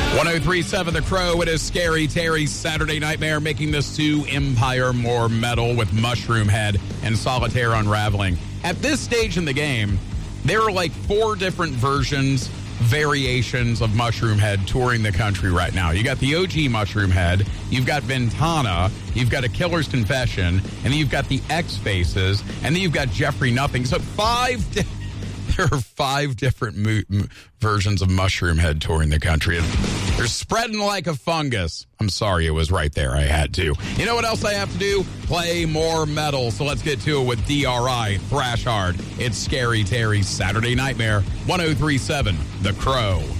1037 The Crow. It is Scary Terry's Saturday Nightmare, making this to Empire More Metal with Mushroom Head and Solitaire Unraveling. At this stage in the game, there are like 4 different variations of Mushroom Head touring the country right now. You got the OG Mushroom Head, you've got Ventana, you've got A Killer's Confession, and then you've got the X Faces, and then you've got Jeffrey Nothing. So there are 5 different versions of Mushroom Head touring the country. And they're spreading like a fungus. I'm sorry, it was right there. I had to. You know what else I have to do? Play more metal. So let's get to it with DRI, Thrash Hard. It's Scary Terry's Saturday Nightmare, 1037 The Crow.